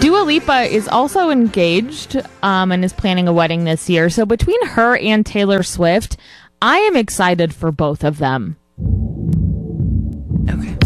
Dua Lipa is also engaged and is planning a wedding this year. So between her and Taylor Swift, I am excited for both of them. Okay.